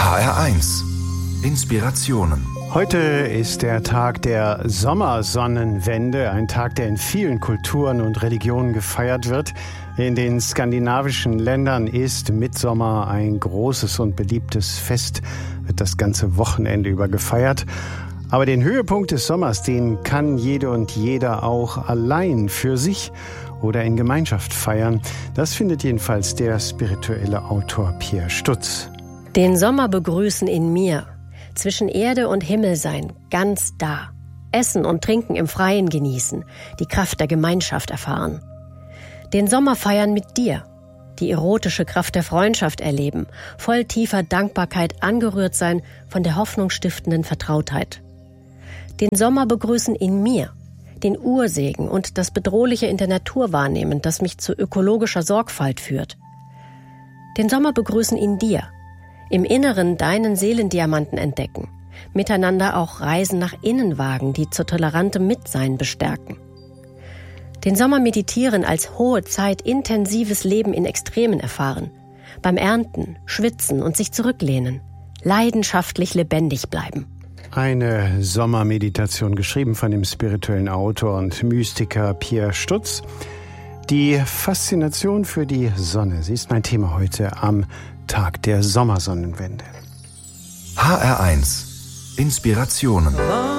HR1 Inspirationen. Heute ist der Tag der Sommersonnenwende, ein Tag, der in vielen Kulturen und Religionen gefeiert wird. In den skandinavischen Ländern ist Mittsommer ein großes und beliebtes Fest, wird das ganze Wochenende über gefeiert. Aber den Höhepunkt des Sommers, den kann jede und jeder auch allein für sich oder in Gemeinschaft feiern. Das findet jedenfalls der spirituelle Autor Pierre Stutz. Den Sommer begrüßen in mir, zwischen Erde und Himmel sein, ganz da. Essen und Trinken im Freien genießen, die Kraft der Gemeinschaft erfahren. Den Sommer feiern mit dir, die erotische Kraft der Freundschaft erleben, voll tiefer Dankbarkeit angerührt sein von der hoffnungsstiftenden Vertrautheit. Den Sommer begrüßen in mir, den Ursegen und das Bedrohliche in der Natur wahrnehmen, das mich zu ökologischer Sorgfalt führt. Den Sommer begrüßen in dir, im Inneren deinen Seelendiamanten entdecken, miteinander auch Reisen nach innen wagen, die zu tolerantem Mitsein bestärken. Den Sommer meditieren als hohe Zeit intensives Leben in Extremen erfahren, beim Ernten, Schwitzen und sich zurücklehnen, leidenschaftlich lebendig bleiben. Eine Sommermeditation, geschrieben von dem spirituellen Autor und Mystiker Pierre Stutz. Die Faszination für die Sonne, sie ist mein Thema heute am Tag der Sommersonnenwende. HR1 Inspirationen.